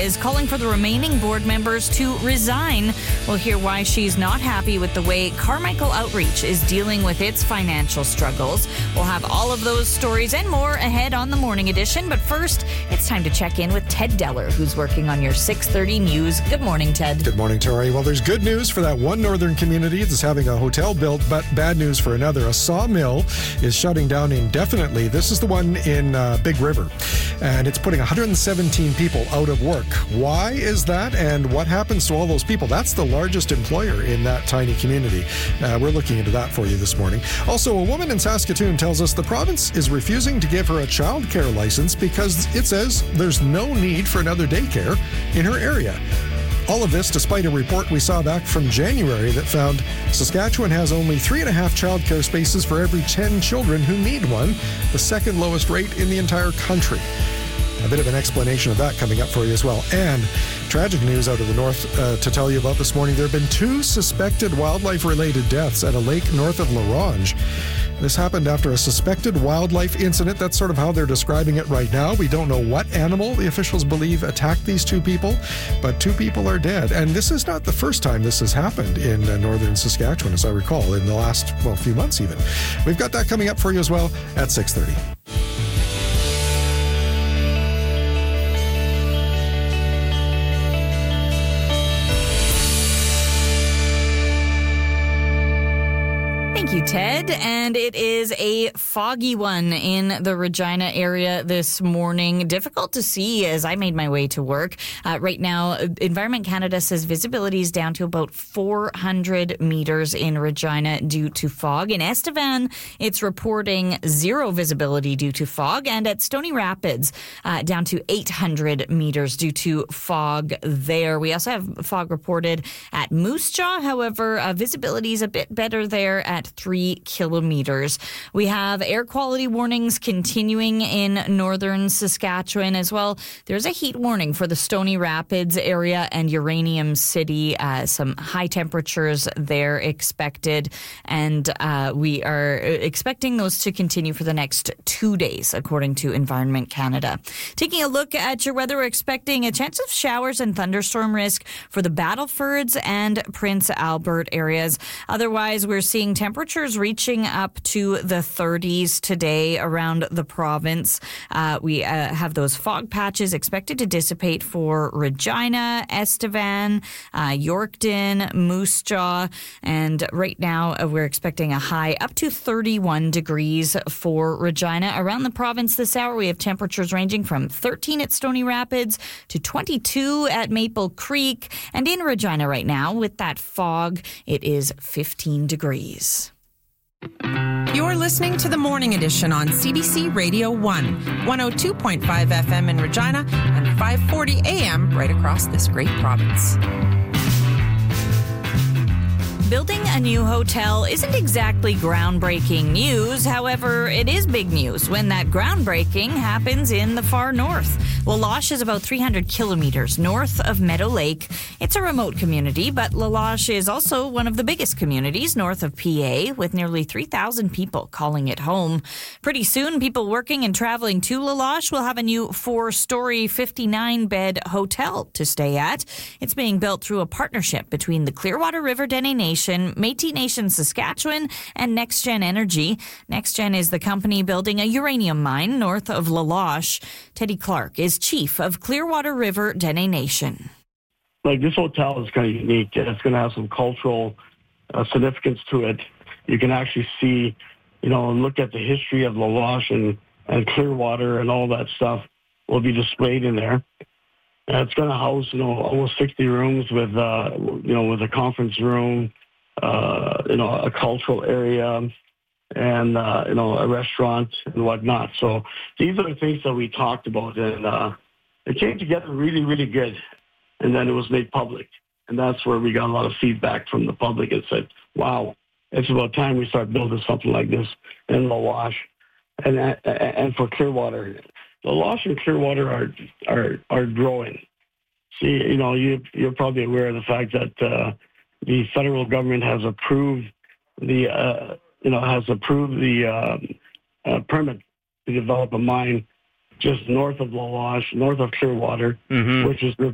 is calling for the remaining board members to resign. We'll hear why she's not happy with the way Carmichael Outreach is dealing with its financial struggles. We'll have all of those stories and more ahead on the Morning Edition. But first, it's time to check in with Ted Deller, who's working on your 6:30 news. Good morning, Ted. Good morning, Tori. Well, there's good news for that one northern community that's having a hotel built, but bad news for another. A sawmill is shutting down indefinitely. This is the one in Big River, and it's putting 117 people out of work. Why is that, and what happens to all those people? That's the largest employer in that tiny community. We're looking into that for you this morning. Also, a woman in Saskatoon tells us the province is refusing to give her a child care license because it says there's no need for another daycare in her area. All of this despite a report we saw back from January that found Saskatchewan has only 3.5 childcare spaces for every 10 children who need one, the second lowest rate in the entire country. A bit of an explanation of that coming up for you as well. And tragic news out of the north to tell you about this morning. There have been 2 suspected wildlife-related deaths at a lake north of La Ronge. This happened after a suspected wildlife incident. That's sort of how they're describing it right now. We don't know what animal the officials believe attacked these 2 people, but 2 people are dead. And this is not the first time this has happened in northern Saskatchewan, as I recall, in the last, few months even. We've got that coming up for you as well at 6:30. Thank you, Ted. And it is a foggy one in the Regina area this morning. Difficult to see as I made my way to work. Right now, Environment Canada says visibility is down to about 400 meters in Regina due to fog. In Estevan, it's reporting 0 visibility due to fog. And at Stony Rapids, down to 800 meters due to fog there. We also have fog reported at Moose Jaw. However, visibility is a bit better there at 3 kilometers. We have air quality warnings continuing in northern Saskatchewan as well. There's a heat warning for the Stony Rapids area and Uranium City. Some high temperatures there expected, and we are expecting those to continue for the next 2 days, according to Environment Canada. Taking a look at your weather, we're expecting a chance of showers and thunderstorm risk for the Battlefords and Prince Albert areas. Otherwise, we're seeing temperatures reaching up to the 30s today around the province. We have those fog patches expected to dissipate for Regina, Estevan, Yorkton, Moose Jaw, and right now we're expecting a high up to 31 degrees for Regina. Around the province this hour, we have temperatures ranging from 13 at Stony Rapids to 22 at Maple Creek, and in Regina right now, with that fog, it is 15 degrees. You're listening to the Morning Edition on CBC Radio 1, 102.5 FM in Regina and 540 AM right across this great province. Building a new hotel isn't exactly groundbreaking news. However, it is big news when that groundbreaking happens in the far north. La Loche is about 300 kilometers north of Meadow Lake. It's a remote community, but La Loche is also one of the biggest communities north of PA, with nearly 3,000 people calling it home. Pretty soon, people working and traveling to La Loche will have a new 4-story, 59-bed hotel to stay at. It's being built through a partnership between the Clearwater River Dene Nation, Métis Nation Saskatchewan, and NextGen Energy. NextGen is the company building a uranium mine north of La Loche. Teddy Clark is chief of Clearwater River Dene Nation. This hotel is kind of unique. It's going to have some cultural significance to it. You can actually see, look at the history of La Loche and Clearwater and all that stuff will be displayed in there. It's going to house, almost 60 rooms with a conference room, a cultural area, and, a restaurant and whatnot. So these are the things that we talked about, and it came together really, really good. And then it was made public. And that's where we got a lot of feedback from the public and said, wow, it's about time we start building something like this in La Loche and for Clearwater. La Loche and Clearwater are growing. See, you're probably aware of the fact that the federal government has approved the permit to develop a mine just north of La Loche, north of Clearwater, which is